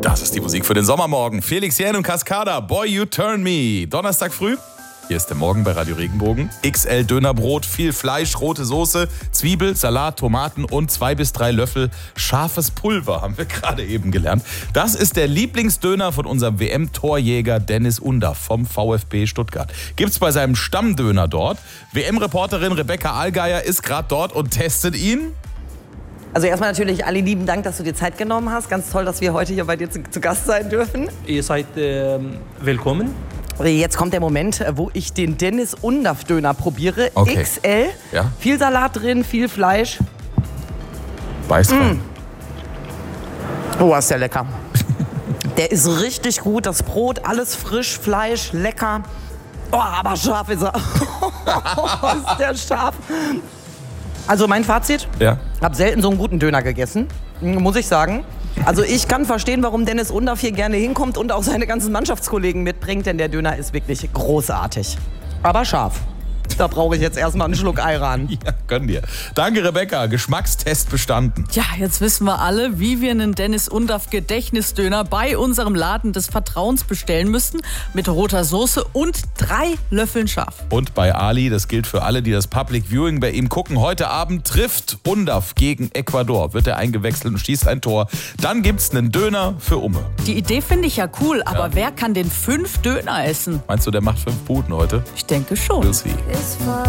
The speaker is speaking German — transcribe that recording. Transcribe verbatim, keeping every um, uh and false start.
Das ist die Musik für den Sommermorgen. Felix Jähn und Cascada, Boy You Turn Me. Donnerstag früh. Hier ist der Morgen bei Radio Regenbogen. X L Dönerbrot, viel Fleisch, rote Soße, Zwiebel, Salat, Tomaten und zwei bis drei Löffel scharfes Pulver, haben wir gerade eben gelernt. Das ist der Lieblingsdöner von unserem W M-Torjäger Dennis Undaff vom VfB Stuttgart. Gibt's bei seinem Stammdöner dort. W M-Reporterin Rebecca Allgeier ist gerade dort und testet ihn. Also erstmal natürlich alle lieben Dank, dass du dir Zeit genommen hast. Ganz toll, dass wir heute hier bei dir zu, zu Gast sein dürfen. Ihr seid ähm, willkommen. Jetzt kommt der Moment, wo ich den Dennis Undaff Döner probiere. Okay. X L, Ja. Viel Salat drin, viel Fleisch. Beißt rein. Oh, ist der lecker. Der ist richtig gut, das Brot, alles frisch, Fleisch, lecker. Oh, aber scharf ist er. Ist der scharf. Also mein Fazit, Ja. habe selten so einen guten Döner gegessen, muss ich sagen. Also ich kann verstehen, warum Dennis Undaff hier gerne hinkommt und auch seine ganzen Mannschaftskollegen mitbringt, denn der Döner ist wirklich großartig. Aber scharf. Da brauche ich jetzt erstmal einen Schluck Ayran. Ja, gönn dir. Danke, Rebecca. Geschmackstest bestanden. Ja, jetzt wissen wir alle, wie wir einen Dennis Undaff Gedächtnisdöner bei unserem Laden des Vertrauens bestellen müssen. Mit roter Soße und drei Löffeln scharf. Und bei Ali, das gilt für alle, die das Public Viewing bei ihm gucken, heute Abend trifft Undaff gegen Ecuador. Wird er eingewechselt und schießt ein Tor. Dann gibt's einen Döner für Umme. Die Idee finde ich ja cool, aber wer kann denn fünf Döner essen? Meinst du, der macht fünf Buden heute? Ich denke schon. We'll see. It's fun.